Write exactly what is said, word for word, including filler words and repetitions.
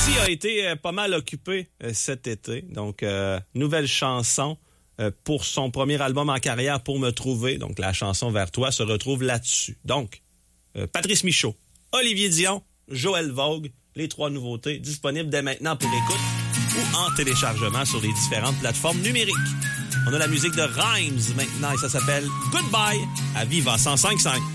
aussi a été euh, pas mal occupé euh, cet été. Donc, euh, nouvelle chanson euh, pour son premier album en carrière, Pour me trouver. Donc, la chanson Vers toi se retrouve là-dessus. Donc, euh, Patrice Michaud, Olivier Dion, Joël Vogue, les trois nouveautés disponibles dès maintenant pour écoute ou en téléchargement sur les différentes plateformes numériques. On a la musique de Rhymes maintenant et ça s'appelle Goodbye à Viva cent cinq virgule cinq.